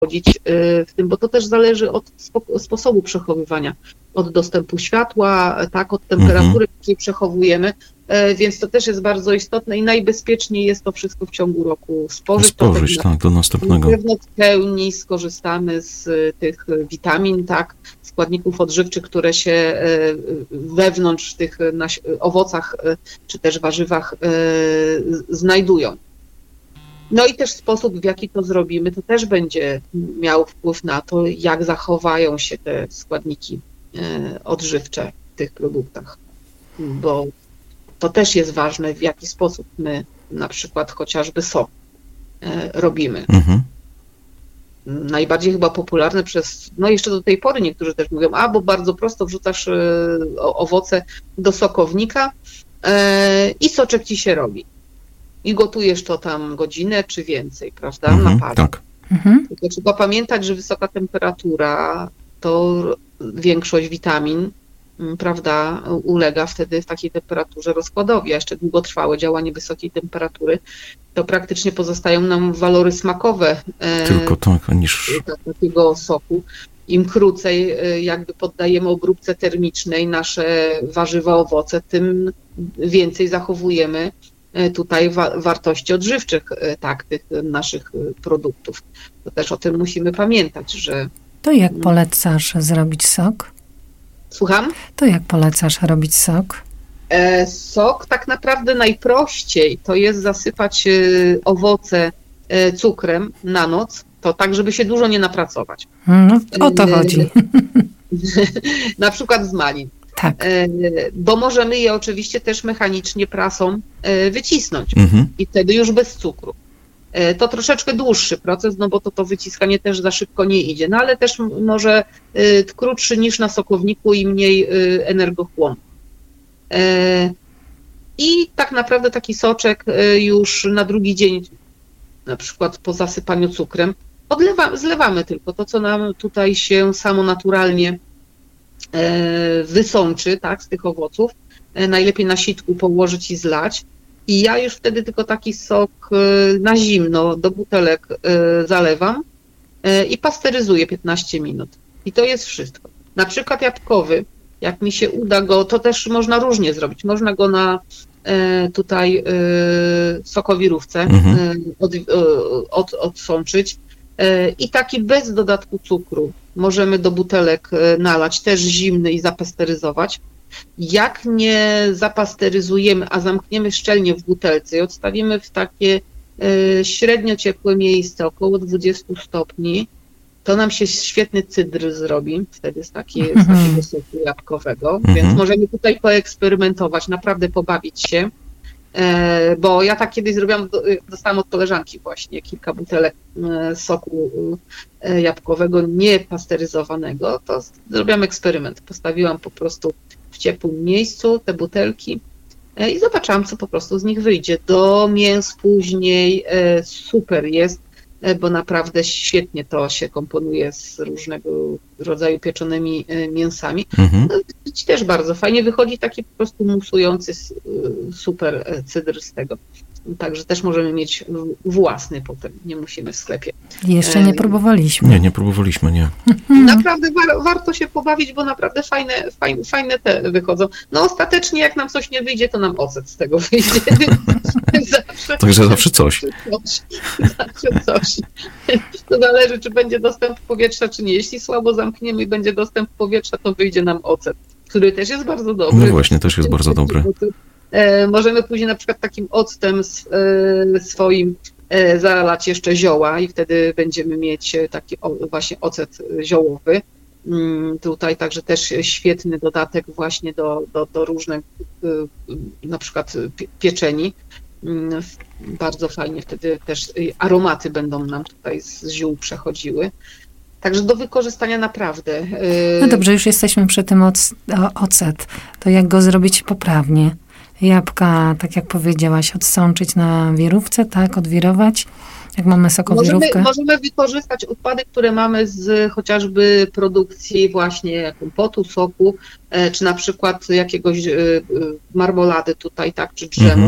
w tym, bo to też zależy od sposobu przechowywania, od dostępu światła, tak, od temperatury, jakiej przechowujemy, więc to też jest bardzo istotne i najbezpieczniej jest to wszystko w ciągu roku spożyć. Tak, do następnego. Na pewno w pełni skorzystamy z tych witamin, tak, składników odżywczych, które się wewnątrz tych owocach czy też warzywach znajdują. No i też sposób, w jaki to zrobimy, to też będzie miał wpływ na to, jak zachowają się te składniki odżywcze w tych produktach, bo to też jest ważne, w jaki sposób my na przykład chociażby sok robimy. Najbardziej chyba popularne jeszcze do tej pory niektórzy też mówią, bo bardzo prosto wrzucasz owoce do sokownika i soczek ci się robi. I gotujesz to tam godzinę czy więcej, prawda? Na parę. Tak. Tylko trzeba pamiętać, że wysoka temperatura to większość witamin, prawda, ulega wtedy w takiej temperaturze rozkładowi, a jeszcze długotrwałe działanie wysokiej temperatury, to praktycznie pozostają nam walory smakowe tylko tak, niż takiego soku. Im krócej jakby poddajemy obróbce termicznej nasze warzywa, owoce, tym więcej zachowujemy tutaj wartości odżywczych, tak, tych naszych produktów. To też o tym musimy pamiętać, że... To jak polecasz zrobić sok? Słucham? To jak polecasz robić sok? Sok tak naprawdę najprościej to jest zasypać owoce cukrem na noc, to tak, żeby się dużo nie napracować. No, o to chodzi. Na przykład z malin. Tak. Bo możemy je oczywiście też mechanicznie prasą wycisnąć i wtedy już bez cukru. To troszeczkę dłuższy proces, no bo to wyciskanie też za szybko nie idzie, no ale też może krótszy niż na sokowniku i mniej energochłonny. I tak naprawdę taki soczek już na drugi dzień, na przykład po zasypaniu cukrem, zlewamy tylko to, co nam tutaj się samo naturalnie wysączy, tak, z tych owoców. Najlepiej na sitku położyć i zlać. I ja już wtedy tylko taki sok na zimno do butelek zalewam i pasteryzuję 15 minut. I to jest wszystko. Na przykład jabłkowy, jak mi się uda go, to też można różnie zrobić. Można go na tutaj sokowirówce odsączyć i taki bez dodatku cukru możemy do butelek nalać, też zimny i zapasteryzować. Jak nie zapasteryzujemy, a zamkniemy szczelnie w butelce i odstawimy w takie średnio ciepłe miejsce, około 20 stopni, to nam się świetny cydr zrobi wtedy z takiego soku jabłkowego, więc możemy tutaj poeksperymentować, naprawdę pobawić się, bo ja tak kiedyś zrobiłam, dostałam od koleżanki właśnie kilka butelek soku jabłkowego niepasteryzowanego, to zrobiłam eksperyment, postawiłam po prostu w ciepłym miejscu te butelki i zobaczyłam, co po prostu z nich wyjdzie. Do mięs później super jest, bo naprawdę świetnie to się komponuje z różnego rodzaju pieczonymi mięsami. Też bardzo fajnie wychodzi taki po prostu musujący super cydr z tego. Także też możemy mieć własny potem, nie musimy w sklepie. Jeszcze nie próbowaliśmy. Nie próbowaliśmy, nie. Naprawdę warto się pobawić, bo naprawdę fajne te wychodzą. No ostatecznie jak nam coś nie wyjdzie, to nam ocet z tego wyjdzie. Także zawsze coś. Zawsze coś. To zależy, czy będzie dostęp powietrza, czy nie. Jeśli słabo zamkniemy i będzie dostęp powietrza, to wyjdzie nam ocet, który też jest bardzo dobry. No właśnie, też jest bardzo dobry. Możemy później na przykład takim octem swoim zalać jeszcze zioła i wtedy będziemy mieć taki właśnie ocet ziołowy. Tutaj także też świetny dodatek właśnie do różnych na przykład pieczeni. Bardzo fajnie wtedy też aromaty będą nam tutaj z ziół przechodziły. Także do wykorzystania naprawdę. No dobrze, już jesteśmy przy tym ocet. To jak go zrobić poprawnie? Jabłka, tak jak powiedziałaś, odsączyć na wirówce, tak? Odwirować, jak mamy sokowirówkę. Możemy wykorzystać odpady, które mamy z chociażby produkcji właśnie kompotu, soku, czy na przykład jakiegoś marmolady tutaj, tak, czy drzemu.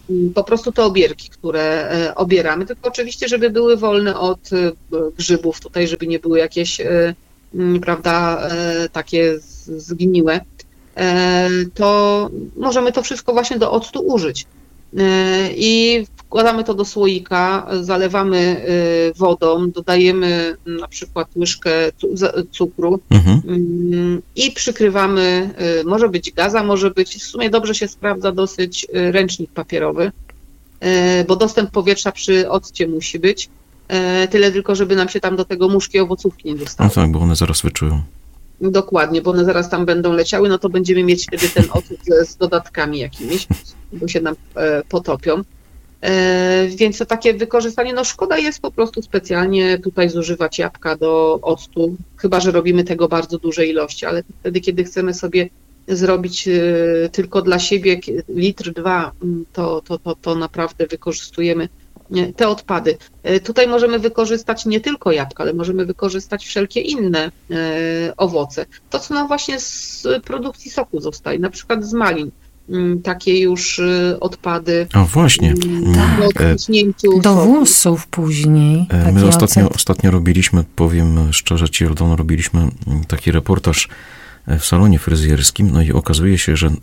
po prostu te obierki, które obieramy, tylko oczywiście, żeby były wolne od grzybów tutaj, żeby nie były jakieś, prawda, takie zgniłe, to możemy to wszystko właśnie do octu użyć. I wkładamy to do słoika, zalewamy wodą, dodajemy na przykład łyżkę cukru i przykrywamy, może być gaza, może być, w sumie dobrze się sprawdza dosyć ręcznik papierowy, bo dostęp powietrza przy occie musi być, tyle tylko, żeby nam się tam do tego muszki owocówki nie dostały. No tak, bo one zaraz wyczują. Dokładnie, bo one zaraz tam będą leciały, no to będziemy mieć wtedy ten ocet z dodatkami jakimiś, bo się nam potopią. Więc to takie wykorzystanie, no szkoda jest po prostu specjalnie tutaj zużywać jabłka do octu, chyba że robimy tego bardzo duże ilości, ale wtedy, kiedy chcemy sobie zrobić tylko dla siebie 1-2 litry, to naprawdę wykorzystujemy te odpady. Tutaj możemy wykorzystać nie tylko jabłka, ale możemy wykorzystać wszelkie inne owoce. To, co nam właśnie z produkcji soku zostaje, na przykład z malin. Takie już odpady. A właśnie. Do włosów później. My ostatnio robiliśmy, powiem szczerze ci, Aldono, robiliśmy taki reportaż w salonie fryzjerskim, no i okazuje się, że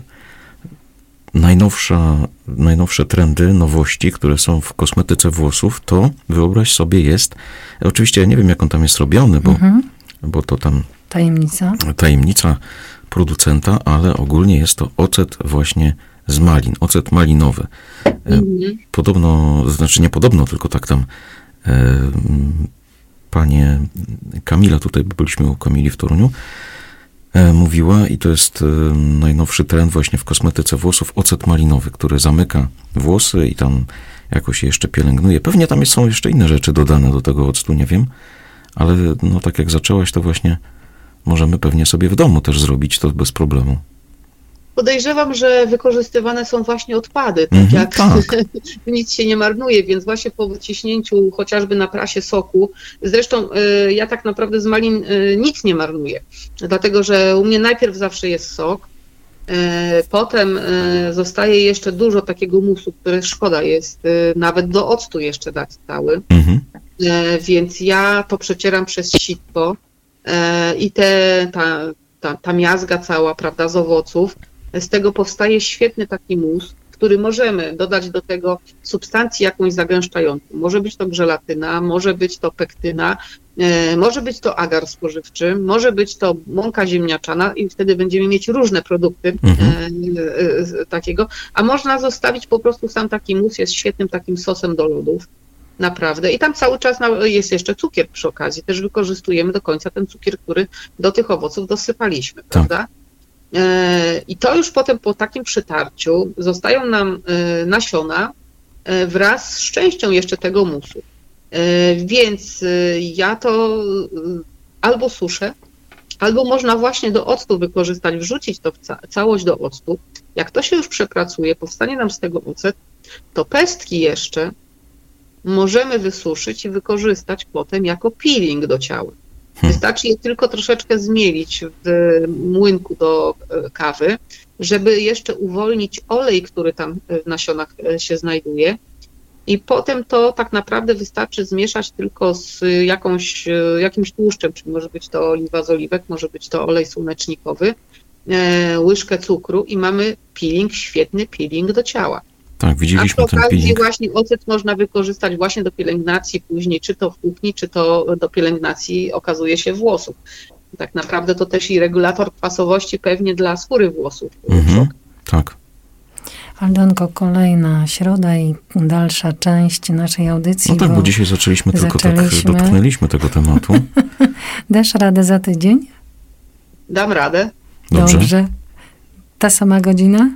najnowsze trendy, nowości, które są w kosmetyce włosów, to wyobraź sobie jest, oczywiście ja nie wiem, jak on tam jest robiony, bo to tam tajemnica producenta, ale ogólnie jest to ocet właśnie z malin, ocet malinowy. Podobno, znaczy nie podobno, tylko tak tam panie Kamila, tutaj byliśmy u Kamili w Toruniu, mówiła i to jest najnowszy trend właśnie w kosmetyce włosów, ocet malinowy, który zamyka włosy i tam jakoś je jeszcze pielęgnuje. Pewnie tam są jeszcze inne rzeczy dodane do tego octu, nie wiem, ale no tak jak zaczęłaś, to właśnie możemy pewnie sobie w domu też zrobić to bez problemu. Podejrzewam, że wykorzystywane są właśnie odpady, tak. Nic się nie marnuje, więc właśnie po wyciśnięciu chociażby na prasie soku, zresztą ja tak naprawdę z malin nic nie marnuję, dlatego że u mnie najpierw zawsze jest sok, potem zostaje jeszcze dużo takiego musu, które szkoda jest nawet do octu jeszcze dać cały, więc ja to przecieram przez sitko i ta miazga cała, prawda, z owoców. Z tego powstaje świetny taki mus, który możemy dodać do tego substancji jakąś zagęszczającą. Może być to żelatyna, może być to pektyna, może być to agar spożywczy, może być to mąka ziemniaczana i wtedy będziemy mieć różne produkty takiego, a można zostawić po prostu sam taki mus, jest świetnym takim sosem do lodów. Naprawdę. I tam cały czas jest jeszcze cukier przy okazji. Też wykorzystujemy do końca ten cukier, który do tych owoców dosypaliśmy, prawda? I to już potem po takim przytarciu zostają nam nasiona wraz z częścią jeszcze tego musu. Więc ja to albo suszę, albo można właśnie do octu wykorzystać, wrzucić to w całość do octu. Jak to się już przepracuje, powstanie nam z tego ocet, to pestki jeszcze możemy wysuszyć i wykorzystać potem jako peeling do ciała. Wystarczy je tylko troszeczkę zmielić w młynku do kawy, żeby jeszcze uwolnić olej, który tam w nasionach się znajduje. I potem to tak naprawdę wystarczy zmieszać tylko z jakimś tłuszczem, czyli może być to oliwa z oliwek, może być to olej słonecznikowy, łyżkę cukru i mamy peeling, świetny peeling do ciała. Tak, widzieliśmy ten peeling. A przy okazji właśnie ocet można wykorzystać właśnie do pielęgnacji później, czy to w kuchni, czy to do pielęgnacji okazuje się włosów. Tak naprawdę to też i regulator kwasowości pewnie dla skóry włosów. Tak. Aldonko, kolejna środa i dalsza część naszej audycji. No tak, bo dzisiaj zaczęliśmy, tylko tak dotknęliśmy tego tematu. Dasz radę za tydzień? Dam radę. Dobrze. Ta sama godzina?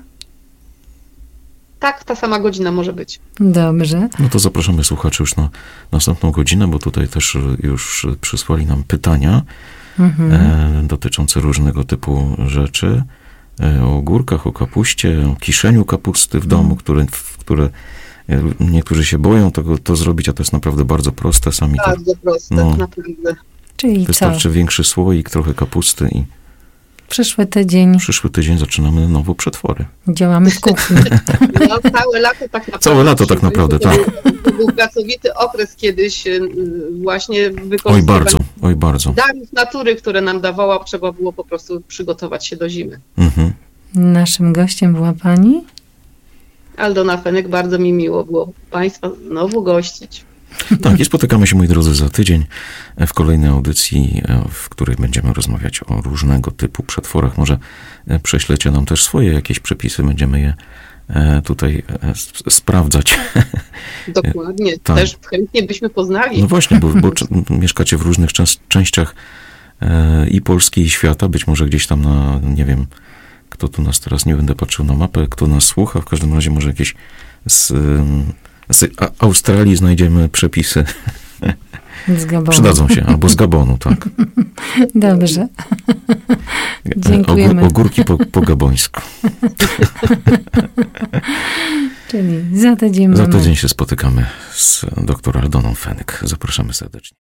Tak, ta sama godzina może być. Dobrze. No to zapraszamy słuchaczy już na następną godzinę, bo tutaj też już przysłali nam pytania dotyczące różnego typu rzeczy. O ogórkach, o kapuście, o kiszeniu kapusty w domu, które niektórzy się boją to zrobić, a to jest naprawdę bardzo proste. Bardzo proste, naprawdę. Czyli wystarczy większy słoik, trochę kapusty Przyszły tydzień Przyszły tydzień zaczynamy nowo przetwory. działamy w kuchni. No, całe lato tak naprawdę. Całe lato tak naprawdę, tak. To był pracowity okres kiedyś właśnie Oj wykorzystywać bardzo. darów natury, które nam dawała. Trzeba było po prostu przygotować się do zimy. Mhm. Naszym gościem była pani? Aldona Fenek, bardzo mi miło było Państwa znowu gościć. Tak, i spotykamy się, moi drodzy, za tydzień w kolejnej audycji, w której będziemy rozmawiać o różnego typu przetworach. Może prześlecie nam też swoje jakieś przepisy, będziemy je tutaj sprawdzać. Dokładnie, Tak. też chętnie byśmy poznali. No właśnie, bo mieszkacie w różnych częściach i Polski, i świata, być może gdzieś tam na, nie wiem, kto tu nas teraz, nie będę patrzył na mapę, kto nas słucha, w każdym razie może jakieś z Australii znajdziemy przepisy. Z Gabonu. Przydadzą się, albo z Gabonu, tak. Dobrze. Dziękujemy. Ogórki po gabońsku. Czyli za tydzień Za mamy tydzień się spotykamy z dr Aldoną Fenek. Zapraszamy serdecznie.